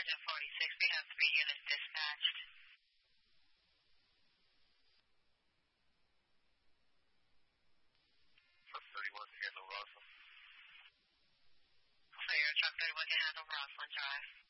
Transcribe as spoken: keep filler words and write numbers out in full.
ten forty-six, we have three units dispatched. Truck thirty-one can handle Roslyn. Clear, truck thirty-one can handle Roslyn Drive.